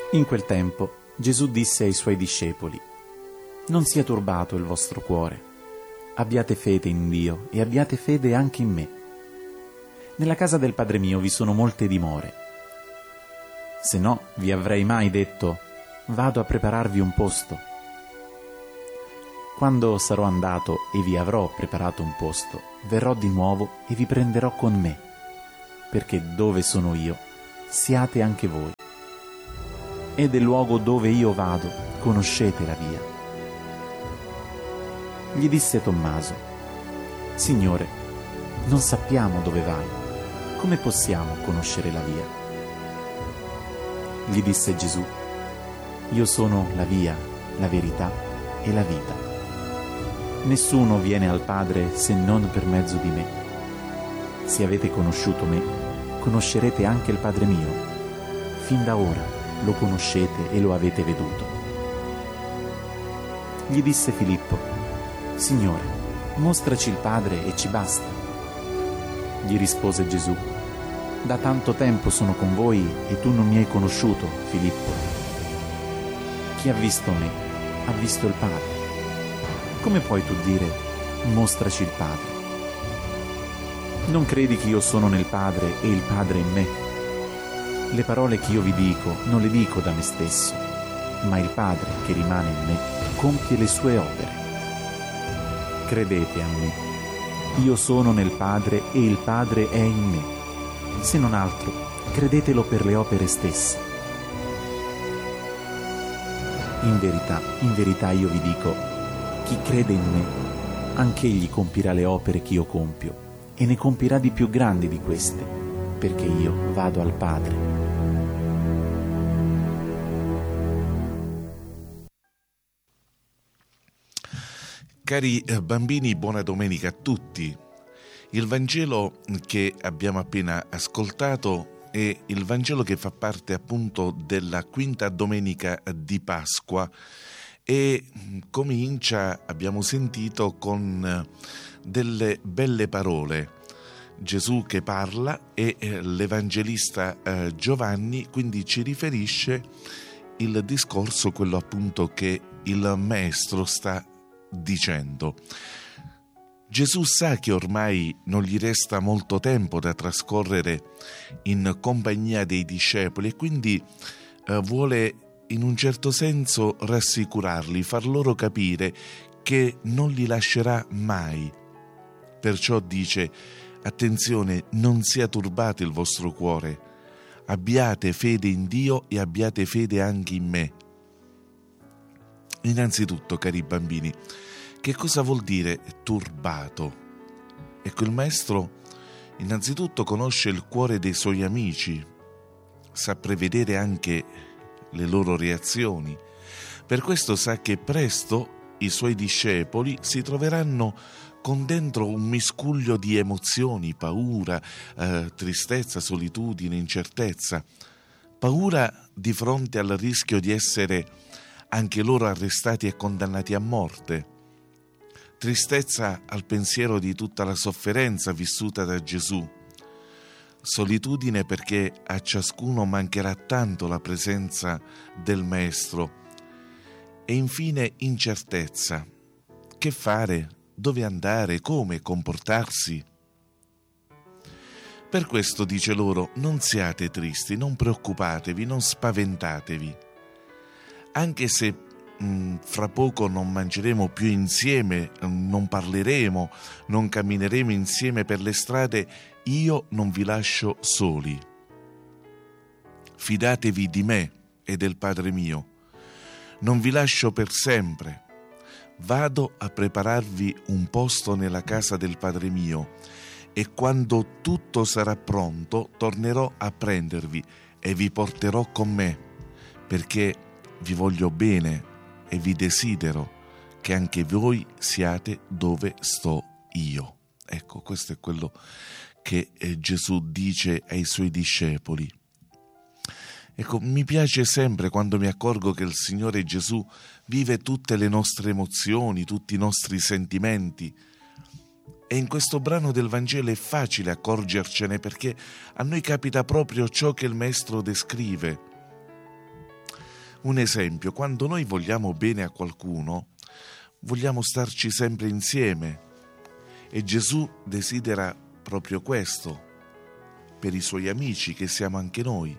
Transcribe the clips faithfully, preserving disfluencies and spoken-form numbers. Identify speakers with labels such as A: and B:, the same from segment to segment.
A: In quel tempo Gesù disse ai suoi discepoli: «Non sia turbato il vostro cuore. Abbiate fede in Dio e abbiate fede anche in me. Nella casa del Padre mio vi sono molte dimore. Se no, vi avrei mai detto: vado a prepararvi un posto. Quando sarò andato e vi avrò preparato un posto, verrò di nuovo e vi prenderò con me, perché dove sono io, siate anche voi. E del luogo dove io vado, conoscete la via». Gli disse Tommaso: «Signore, non sappiamo dove vai. Come possiamo conoscere la via?» Gli disse Gesù: «Io sono la via, la verità e la vita. Nessuno viene al Padre se non per mezzo di me. Se avete conosciuto me, conoscerete anche il Padre mio. Fin da ora lo conoscete e lo avete veduto». Gli disse Filippo: «Signore, mostraci il Padre e ci basta». Gli rispose Gesù: «Da tanto tempo sono con voi e tu non mi hai conosciuto, Filippo. Chi ha visto me, ha visto il Padre. Come puoi tu dire: mostraci il Padre? Non credi che io sono nel Padre e il Padre in me? Le parole che io vi dico non le dico da me stesso, ma il Padre che rimane in me compie le sue opere. Credete a me. Io sono nel Padre e il Padre è in me. Se non altro, credetelo per le opere stesse. In verità, in verità io vi dico: chi crede in me, anch'egli compirà le opere che io compio, e ne compirà di più grandi di queste, perché io vado al Padre».
B: Cari bambini, buona domenica a tutti. Il Vangelo che abbiamo appena ascoltato è il Vangelo che fa parte appunto della quinta domenica di Pasqua e comincia, abbiamo sentito, con delle belle parole. Gesù che parla e l'Evangelista eh, Giovanni quindi ci riferisce il discorso, quello appunto che il Maestro sta dicendo. Gesù sa che ormai non gli resta molto tempo da trascorrere in compagnia dei discepoli e quindi eh, vuole in un certo senso rassicurarli, far loro capire che non li lascerà mai. Perciò dice: attenzione, non sia turbato il vostro cuore, abbiate fede in Dio e abbiate fede anche in me. Innanzitutto, cari bambini, che cosa vuol dire turbato? Ecco, il Maestro innanzitutto conosce il cuore dei suoi amici, sa prevedere anche le loro reazioni. Per questo sa che presto i suoi discepoli si troveranno con dentro un miscuglio di emozioni, paura, eh, tristezza, solitudine, incertezza. Paura di fronte al rischio di essere anche loro arrestati e condannati a morte. Tristezza al pensiero di tutta la sofferenza vissuta da Gesù. Solitudine perché a ciascuno mancherà tanto la presenza del Maestro. E infine incertezza. Che fare? Dove andare? Come comportarsi? Per questo dice loro: non siate tristi, non preoccupatevi, non spaventatevi. Anche se mh, fra poco non mangeremo più insieme, non parleremo, non cammineremo insieme per le strade, io non vi lascio soli. Fidatevi di me e del Padre mio. Non vi lascio per sempre. Vado a prepararvi un posto nella casa del Padre mio e quando tutto sarà pronto tornerò a prendervi e vi porterò con me, perché vi voglio bene e vi desidero che anche voi siate dove sto io. Ecco, questo è quello che eh, Gesù dice ai suoi discepoli. Ecco, mi piace sempre quando mi accorgo che il Signore Gesù vive tutte le nostre emozioni, tutti i nostri sentimenti. E in questo brano del Vangelo è facile accorgercene, perché a noi capita proprio ciò che il Maestro descrive. un esempio: quando noi vogliamo bene a qualcuno, vogliamo starci sempre insieme, e Gesù desidera proprio questo per i suoi amici, che siamo anche noi.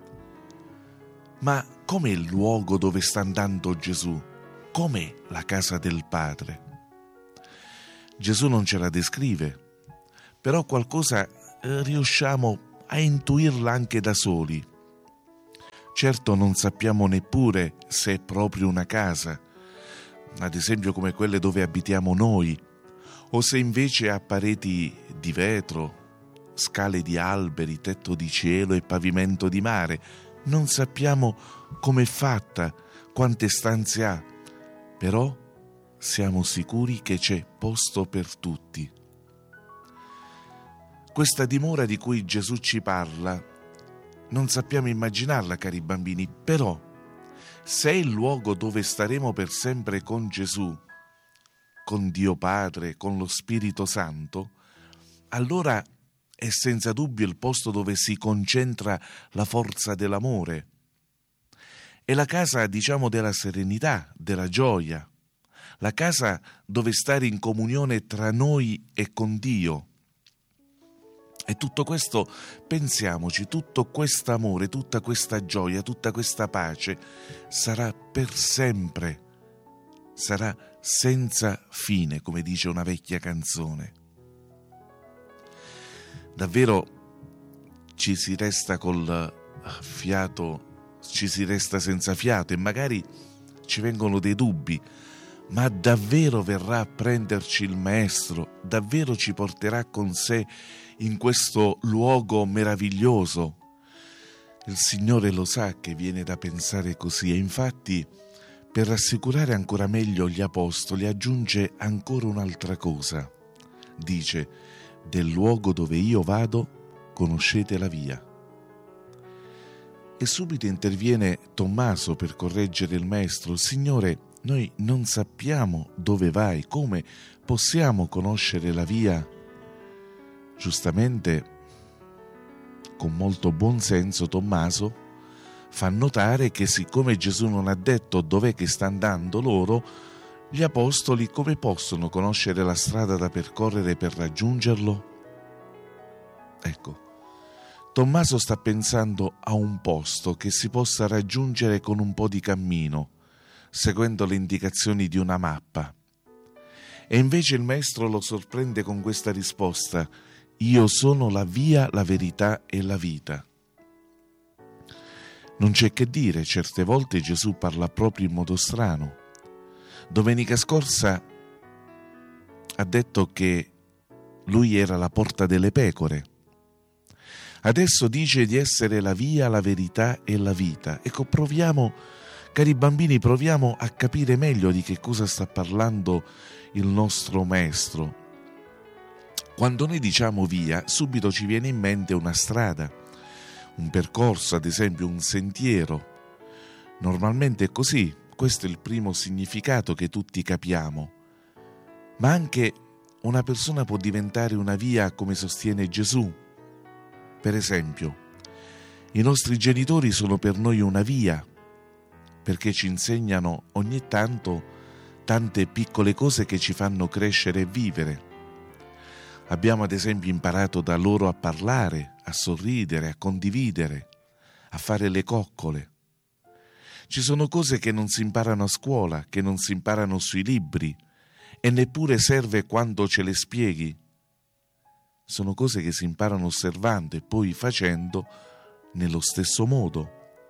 B: Ma com'è il luogo dove sta andando Gesù? Com'è la casa del Padre? Gesù non ce la descrive, però qualcosa eh, riusciamo a intuirla anche da soli. Certo non sappiamo neppure se è proprio una casa, ad esempio come quelle dove abitiamo noi, o se invece ha pareti di vetro, scale di alberi, tetto di cielo e pavimento di mare. Non sappiamo com'è fatta, quante stanze ha, però siamo sicuri che c'è posto per tutti. Questa dimora di cui Gesù ci parla, non sappiamo immaginarla, cari bambini, però se è il luogo dove staremo per sempre con Gesù, con Dio Padre, con lo Spirito Santo, allora è senza dubbio il posto dove si concentra la forza dell'amore. È la casa, diciamo, della serenità, della gioia, la casa dove stare in comunione tra noi e con Dio. E tutto questo, pensiamoci, tutto questo amore, tutta questa gioia, tutta questa pace sarà per sempre, sarà senza fine, come dice una vecchia canzone. Davvero ci si resta col fiato, ci si resta senza fiato e magari ci vengono dei dubbi. Ma davvero verrà a prenderci il Maestro? Davvero ci porterà con sé in questo luogo meraviglioso? Il Signore lo sa che viene da pensare così, e infatti, per rassicurare ancora meglio gli apostoli, aggiunge ancora un'altra cosa. Dice: del luogo dove io vado conoscete la via. E subito interviene Tommaso per correggere il Maestro: Signore, noi non sappiamo dove vai, come possiamo conoscere la via? Giustamente, con molto buon senso, Tommaso fa notare che siccome Gesù non ha detto dov'è che sta andando loro, gli apostoli come possono conoscere la strada da percorrere per raggiungerlo? Ecco, Tommaso sta pensando a un posto che si possa raggiungere con un po' di cammino, seguendo le indicazioni di una mappa. E invece il Maestro lo sorprende con questa risposta: io sono la via, la verità e la vita. Non c'è che dire, certe volte Gesù parla proprio in modo strano. Domenica scorsa ha detto che lui era la porta delle pecore. Adesso dice di essere la via, la verità e la vita. Ecco, proviamo, cari bambini, proviamo a capire meglio di che cosa sta parlando il nostro Maestro. Quando noi diciamo via, subito ci viene in mente una strada, un percorso, ad esempio un sentiero. Normalmente è così, questo è il primo significato che tutti capiamo. Ma anche una persona può diventare una via, come sostiene Gesù. Per esempio, i nostri genitori sono per noi una via, perché ci insegnano ogni tanto tante piccole cose che ci fanno crescere e vivere. Abbiamo ad esempio imparato da loro a parlare, a sorridere, a condividere, a fare le coccole. Ci sono cose che non si imparano a scuola, che non si imparano sui libri, e neppure serve quando ce le spieghi. Sono cose che si imparano osservando e poi facendo nello stesso modo.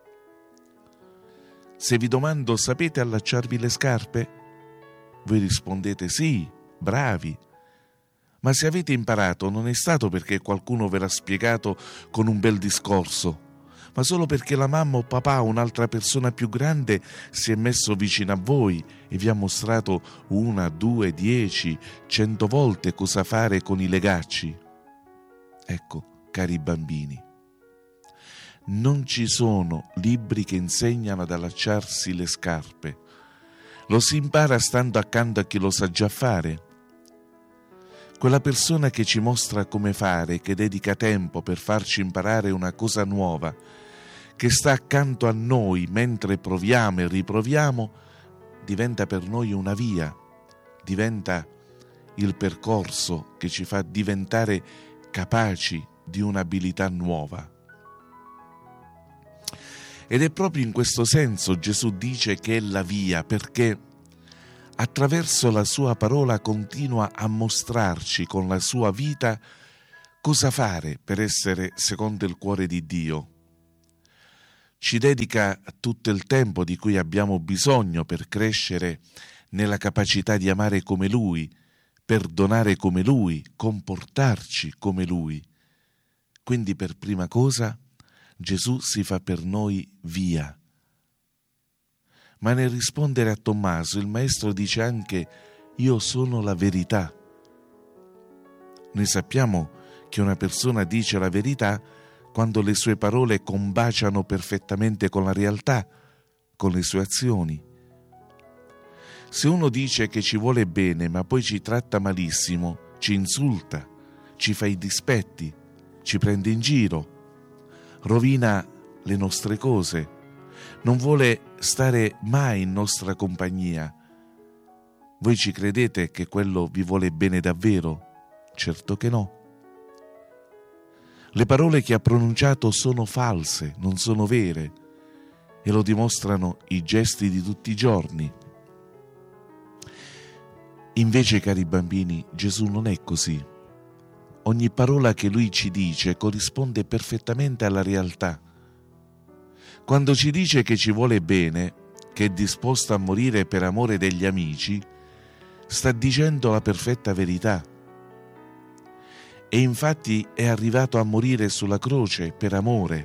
B: Se vi domando: sapete allacciarvi le scarpe? Voi rispondete sì, bravi. Ma se avete imparato non è stato perché qualcuno ve l'ha spiegato con un bel discorso, ma solo perché la mamma o papà o un'altra persona più grande si è messo vicino a voi e vi ha mostrato una, due, dieci, cento volte cosa fare con i legacci. Ecco, cari bambini, non ci sono libri che insegnano ad allacciarsi le scarpe. Lo si impara stando accanto a chi lo sa già fare. Quella persona che ci mostra come fare, che dedica tempo per farci imparare una cosa nuova, che sta accanto a noi mentre proviamo e riproviamo, diventa per noi una via, diventa il percorso che ci fa diventare capaci di un'abilità nuova. Ed è proprio in questo senso Gesù dice che è la via, perché attraverso la sua parola continua a mostrarci con la sua vita cosa fare per essere secondo il cuore di Dio. Ci dedica tutto il tempo di cui abbiamo bisogno per crescere nella capacità di amare come Lui, perdonare come Lui, comportarci come Lui. Quindi per prima cosa Gesù si fa per noi via. Ma nel rispondere a Tommaso il Maestro dice anche: io sono la verità. Noi sappiamo che una persona dice la verità quando le sue parole combaciano perfettamente con la realtà, con le sue azioni. Se uno dice che ci vuole bene ma poi ci tratta malissimo, ci insulta, ci fa i dispetti, ci prende in giro, rovina le nostre cose, non vuole stare mai in nostra compagnia, voi ci credete che quello vi vuole bene davvero? Certo che no. Le parole che ha pronunciato sono false, non sono vere, e lo dimostrano i gesti di tutti i giorni. Invece, cari bambini, Gesù non è così. Ogni parola che Lui ci dice corrisponde perfettamente alla realtà. Quando ci dice che ci vuole bene, che è disposto a morire per amore degli amici, sta dicendo la perfetta verità. E infatti è arrivato a morire sulla croce per amore.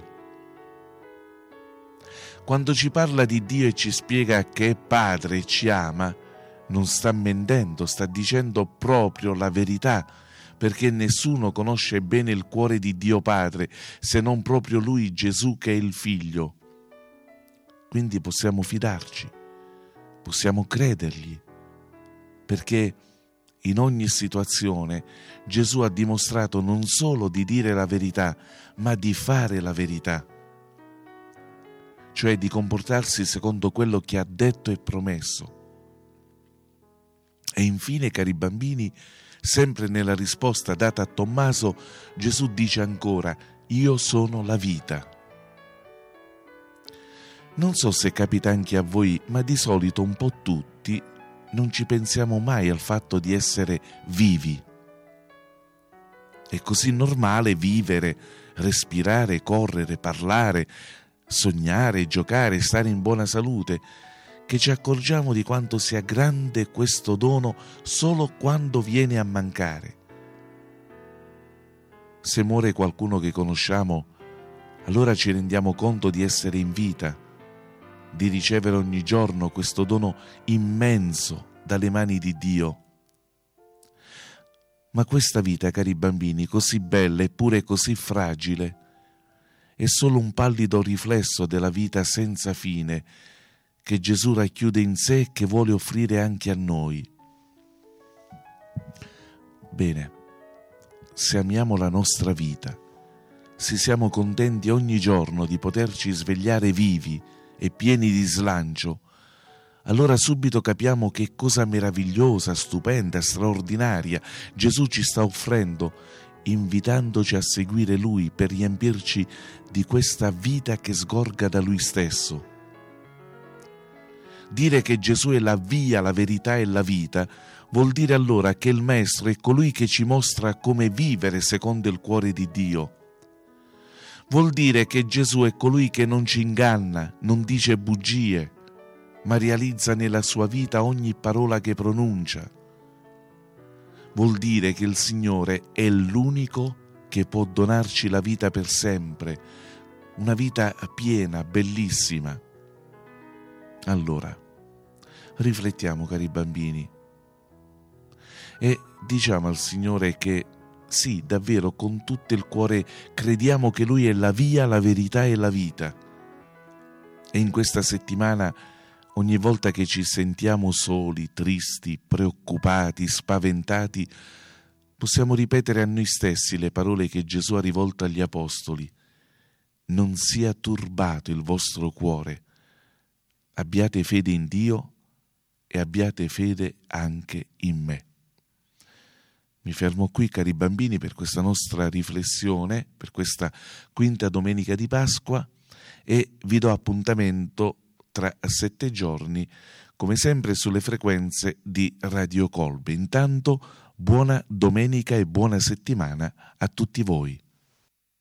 B: Quando ci parla di Dio e ci spiega che è Padre e ci ama, non sta mentendo, sta dicendo proprio la verità, perché nessuno conosce bene il cuore di Dio Padre se non proprio Lui, Gesù, che è il Figlio. Quindi possiamo fidarci, possiamo credergli, perché in ogni situazione Gesù ha dimostrato non solo di dire la verità, ma di fare la verità, cioè di comportarsi secondo quello che ha detto e promesso. E infine, cari bambini, sempre nella risposta data a Tommaso, Gesù dice ancora: io sono la vita. Non so se capita anche a voi, ma di solito un po' tutti non ci pensiamo mai al fatto di essere vivi. È così normale vivere, respirare, correre, parlare, sognare, giocare, stare in buona salute, che ci accorgiamo di quanto sia grande questo dono solo quando viene a mancare. Se muore qualcuno che conosciamo, allora ci rendiamo conto di essere in vita, di ricevere ogni giorno questo dono immenso dalle mani di Dio. Ma questa vita, cari bambini, così bella eppure così fragile, è solo un pallido riflesso della vita senza fine che Gesù racchiude in sé e che vuole offrire anche a noi. Bene, se amiamo la nostra vita, se siamo contenti ogni giorno di poterci svegliare vivi e pieni di slancio, allora subito capiamo che cosa meravigliosa, stupenda, straordinaria Gesù ci sta offrendo, invitandoci a seguire Lui per riempirci di questa vita che sgorga da Lui stesso. Dire che Gesù è la via, la verità e la vita vuol dire allora che il Maestro è colui che ci mostra come vivere secondo il cuore di Dio. Vuol dire che Gesù è colui che non ci inganna, non dice bugie, ma realizza nella sua vita ogni parola che pronuncia. Vuol dire che il Signore è l'unico che può donarci la vita per sempre, una vita piena, bellissima. Allora, riflettiamo, cari bambini, e diciamo al Signore che sì, davvero, con tutto il cuore crediamo che Lui è la via, la verità e la vita. E in questa settimana, ogni volta che ci sentiamo soli, tristi, preoccupati, spaventati, possiamo ripetere a noi stessi le parole che Gesù ha rivolto agli Apostoli. non sia turbato il vostro cuore. Abbiate fede in Dio e abbiate fede anche in me. Mi fermo qui, cari bambini, per questa nostra riflessione, per questa quinta domenica di Pasqua, e vi do appuntamento tra sette giorni, come sempre sulle frequenze di Radio Colbe. Intanto, buona domenica e buona settimana a tutti voi.